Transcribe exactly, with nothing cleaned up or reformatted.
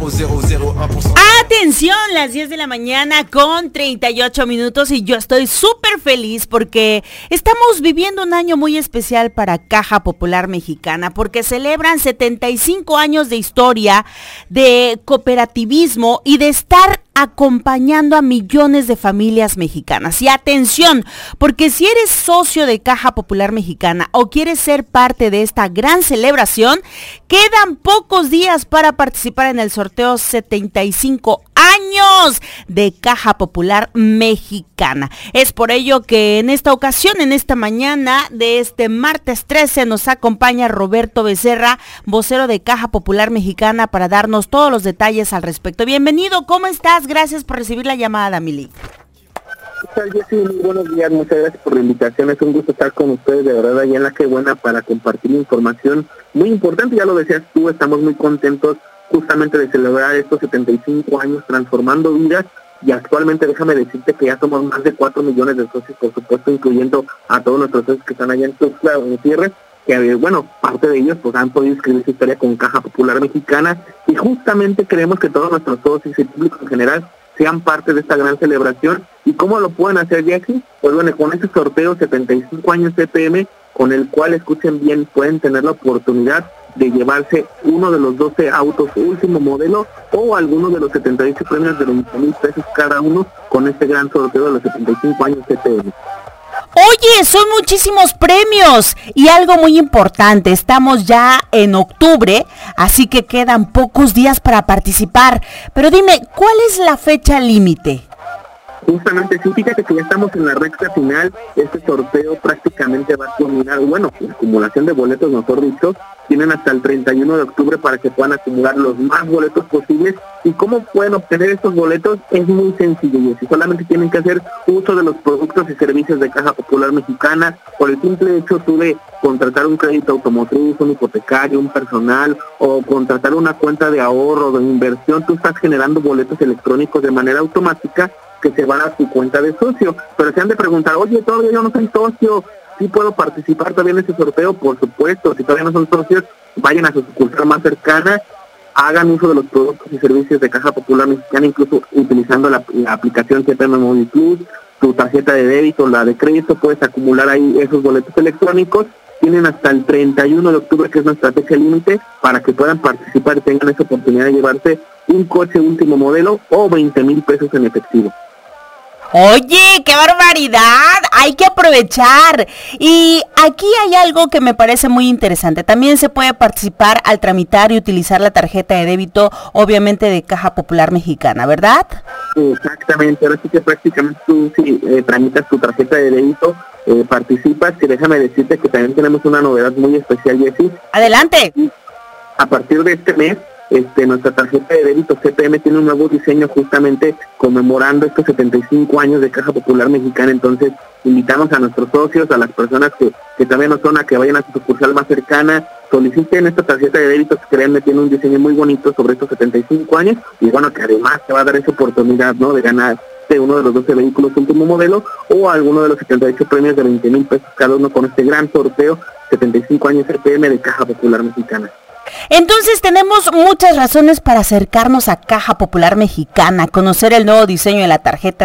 Atención, las diez de la mañana con treinta y ocho minutos y yo estoy súper feliz porque estamos viviendo un año muy especial para Caja Popular Mexicana porque celebran setenta y cinco años de historia, de cooperativismo y de estar acompañando a millones de familias mexicanas. Y atención, porque si eres socio de Caja Popular Mexicana o quieres ser parte de esta gran celebración, quedan pocos días para participar en el sorteo setenta y cinco años de Caja Popular Mexicana. Es por ello que en esta ocasión, en esta mañana de este martes trece, nos acompaña Roberto Becerra, vocero de Caja Popular Mexicana, para darnos todos los detalles al respecto. Bienvenido, ¿cómo estás? Gracias por recibir la llamada, Mili. ¿Qué tal, Jessy? Muy buenos días, muchas gracias por la invitación. Es un gusto estar con ustedes, de verdad, allá en La Que Buena, para compartir información muy importante. Ya lo decías tú, estamos muy contentos justamente de celebrar estos setenta y cinco años transformando vidas, y actualmente déjame decirte que ya somos más de cuatro millones de socios, por supuesto, incluyendo a todos nuestros socios que están allá en Tuxtla Gutiérrez, que bueno, parte de ellos pues han podido escribir su historia con Caja Popular Mexicana, y justamente queremos que todos nuestros socios y el público en general sean parte de esta gran celebración. ¿Y cómo lo pueden hacer, Jessy? Pues bueno, con este sorteo setenta y cinco años C P M, con el cual, escuchen bien, pueden tener la oportunidad de llevarse uno de los doce autos último modelo o alguno de los setenta y ocho premios de veinte mil pesos cada uno, con este gran sorteo de los setenta y cinco años C P M. Oye, son muchísimos premios y algo muy importante, estamos ya en octubre, así que quedan pocos días para participar, pero dime, ¿cuál es la fecha límite? Justamente sí, fíjate que ya estamos en la recta final. Este sorteo prácticamente va a culminar, bueno, la acumulación de boletos, mejor dicho, tienen hasta el treinta y uno de octubre para que puedan acumular los más boletos posibles. ¿Y cómo pueden obtener estos boletos? Es muy sencillo, y si solamente tienen que hacer uso de los productos y servicios de Caja Popular Mexicana, por el simple hecho tú de contratar un crédito automotriz, un hipotecario, un personal, o contratar una cuenta de ahorro, de inversión, tú estás generando boletos electrónicos de manera automática que se van a tu cuenta de socio. Pero se han de preguntar, oye, todavía yo no soy socio, ¿sí puedo participar todavía en ese sorteo? Por supuesto, si todavía no son socios, vayan a su sucursal más cercana, hagan uso de los productos y servicios de Caja Popular Mexicana, incluso utilizando la, la aplicación C P M Móvil Plus, tu tarjeta de débito, la de crédito, puedes acumular ahí esos boletos electrónicos. Tienen hasta el treinta y uno de octubre, que es nuestra fecha límite, para que puedan participar y tengan esa oportunidad de llevarse un coche último modelo o veinte mil pesos en efectivo. Oye, qué barbaridad, hay que aprovechar. Y aquí hay algo que me parece muy interesante. También se puede participar al tramitar y utilizar la tarjeta de débito, obviamente de Caja Popular Mexicana, ¿verdad? Exactamente, ahora sí que prácticamente tú si eh, tramitas tu tarjeta de débito, eh, participas, y déjame decirte que también tenemos una novedad muy especial, Jessy. Adelante. A partir de este mes, Este, nuestra tarjeta de débito C P M tiene un nuevo diseño, justamente conmemorando estos setenta y cinco años de Caja Popular Mexicana. Entonces invitamos a nuestros socios, a las personas que, que también no son, a que vayan a su sucursal más cercana, soliciten esta tarjeta de débito, que créanme, tiene un diseño muy bonito sobre estos setenta y cinco años, y bueno, que además te va a dar esa oportunidad, ¿no?, de ganar de uno de los doce vehículos último modelo o alguno de los setenta y ocho premios de veinte mil pesos cada uno, con este gran sorteo setenta y cinco años C P M de Caja Popular Mexicana. Entonces tenemos muchas razones para acercarnos a Caja Popular Mexicana, conocer el nuevo diseño de la tarjeta